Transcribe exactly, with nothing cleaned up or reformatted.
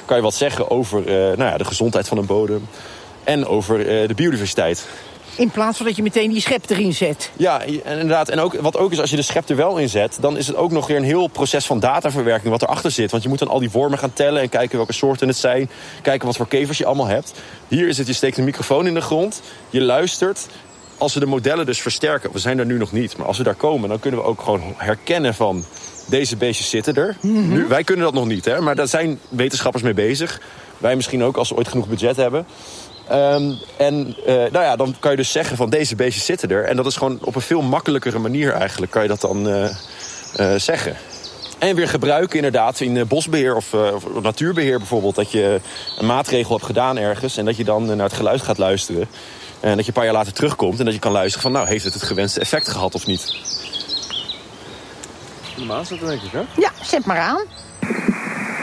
kan je wat zeggen over uh, nou ja, de gezondheid van een bodem en over uh, de biodiversiteit. In plaats van dat je meteen die schep erin zet. Ja, en inderdaad. En ook, wat ook is, als je de schep er wel in zet, dan is het ook nog weer een heel proces van dataverwerking wat erachter zit. Want je moet dan al die wormen gaan tellen en kijken welke soorten het zijn. Kijken wat voor kevers je allemaal hebt. Hier is het, je steekt een microfoon in de grond. Je luistert. Als we de modellen dus versterken, we zijn daar nu nog niet, maar als we daar komen, dan kunnen we ook gewoon herkennen van deze beestjes zitten er. Mm-hmm. Nu, wij kunnen dat nog niet, hè, maar daar zijn wetenschappers mee bezig. Wij misschien ook, als we ooit genoeg budget hebben. Um, en uh, nou ja, dan kan je dus zeggen van deze beestjes zitten er. En dat is gewoon op een veel makkelijkere manier eigenlijk, kan je dat dan uh, uh, zeggen. En weer gebruiken inderdaad in bosbeheer of, uh, of natuurbeheer bijvoorbeeld. Dat je een maatregel hebt gedaan ergens en dat je dan naar het geluid gaat luisteren. En dat je een paar jaar later terugkomt en dat je kan luisteren van, nou, heeft het het gewenste effect gehad of niet? Normaal zetten, denk ik, hè? Ja, zet maar aan.